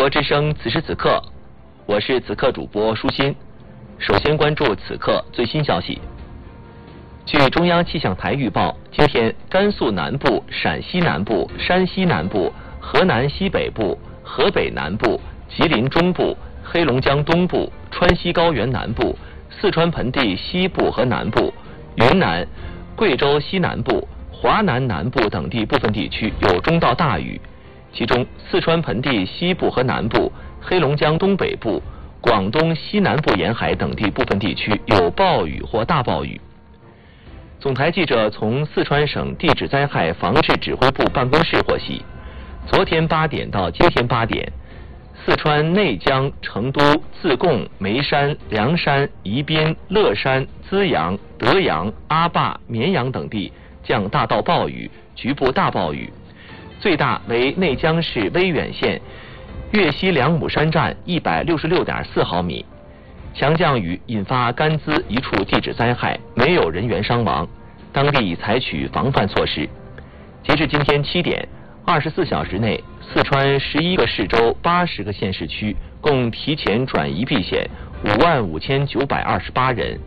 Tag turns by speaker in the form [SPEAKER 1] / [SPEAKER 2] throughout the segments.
[SPEAKER 1] 国之声此时此刻，我是此刻主播舒心。首先关注此刻最新消息。据中央气象台预报，今天甘肃南部、陕西南部、山西南部、河南西北部、河北南部、吉林中部、黑龙江东部、川西高原南部、四川盆地西部和南部、云南、贵州西南部、华南南部等地部分地区有中到大雨，其中四川盆地西部和南部、黑龙江东北部、广东西南部沿海等地部分地区有暴雨或大暴雨。总台记者从四川省地质灾害防治指挥部办公室获悉，昨天8点到今天8点，四川内江、成都、自贡、眉山、凉山、宜宾、乐山、资阳、德阳、阿坝、绵阳等地降大到暴雨，局部大暴雨，最大为内江市威远县岳西梁母山站166.4毫米。强降雨引发甘孜一处地质灾害，没有人员伤亡，当地已采取防范措施。截至今天7点，24小时内，四川11个市州80个县市区共提前转移避险55928人。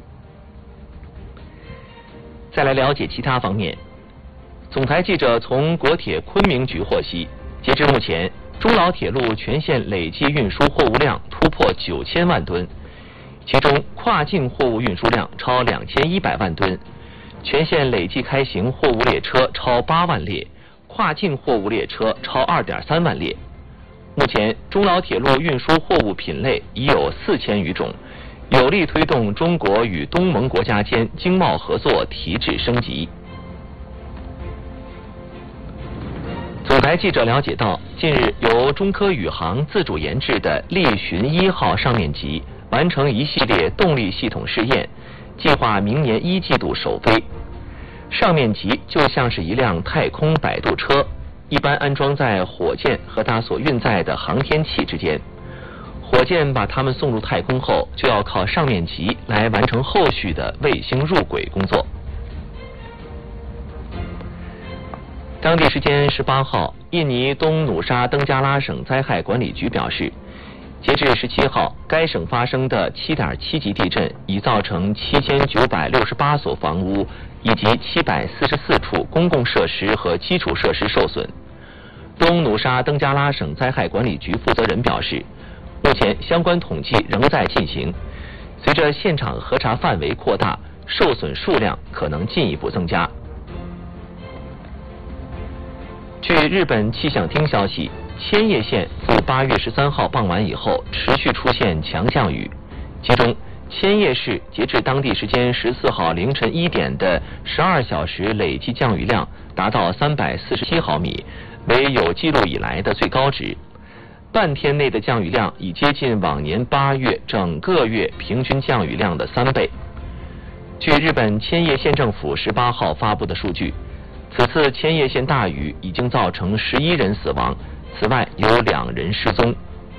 [SPEAKER 1] 再来了解其他方面，总台记者从国铁昆明局获悉，截至目前，中老铁路全线累计运输货物量突破9000万吨，其中跨境货物运输量超2100万吨，全线累计开行货物列车超8万列，跨境货物列车超2.3万列。目前，中老铁路运输货物品类已有4000余种，有力推动中国与东盟国家间经贸合作提质升级。总台记者了解到，近日由中科宇航自主研制的力巡1号上面级完成一系列动力系统试验，计划明年1季度首飞。上面级就像是一辆太空摆渡车，一般安装在火箭和它所运载的航天器之间。火箭把它们送入太空后，就要靠上面级来完成后续的卫星入轨工作。当地时间18号，印尼东努沙登加拉省灾害管理局表示，截至17号，该省发生的7.7级地震已造成7968所房屋以及744处公共设施和基础设施受损。东努沙登加拉省灾害管理局负责人表示，目前相关统计仍在进行，随着现场核查范围扩大，受损数量可能进一步增加。据日本气象厅消息，千叶县自8月13号傍晚以后持续出现强降雨，其中千叶市截至当地时间14号凌晨1点的12小时累计降雨量达到347毫米，为有记录以来的最高值。半天内的降雨量已接近往年8月整个月平均降雨量的3倍。据日本千叶县政府18号发布的数据，此次千叶县大雨已经造成11人死亡，此外有2人失踪。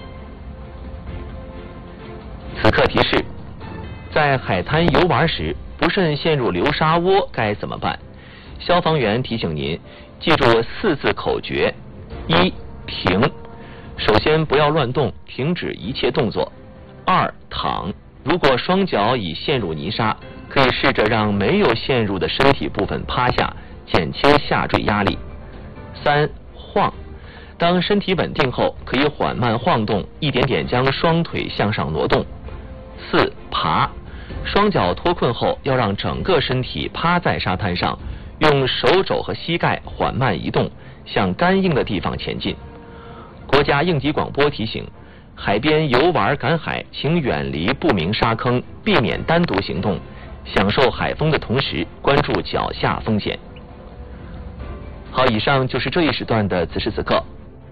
[SPEAKER 1] 此刻提示：在海滩游玩时，不慎陷入流沙窝该怎么办？消防员提醒您，记住4字口诀：1. 停，首先不要乱动，停止一切动作。2. 躺，如果双脚已陷入泥沙，可以试着让没有陷入的身体部分趴下，减轻下坠压力。3. 晃，当身体稳定后，可以缓慢晃动，一点点将双腿向上挪动。4. 爬，双脚脱困后，要让整个身体趴在沙滩上，用手肘和膝盖缓慢移动，向干硬的地方前进。国家应急广播提醒，海边游玩赶海，请远离不明沙坑，避免单独行动，享受海风的同时，关注脚下风险。好，以上就是这一时段的此时此刻，